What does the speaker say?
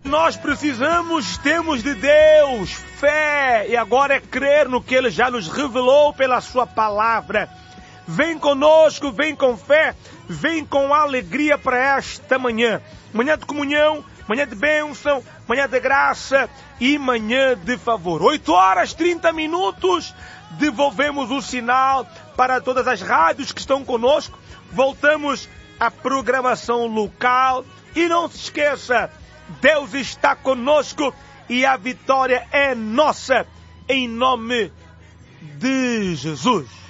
Nós temos de Deus fé, e agora é crer no que Ele já nos revelou pela sua palavra. Vem conosco, vem com fé, vem com alegria para esta manhã. Manhã de comunhão, manhã de bênção, manhã de graça e manhã de favor. 8h30, devolvemos o sinal para todas as rádios que estão conosco. Voltamos à programação local. E não se esqueça, Deus está conosco e a vitória é nossa, em nome de Jesus.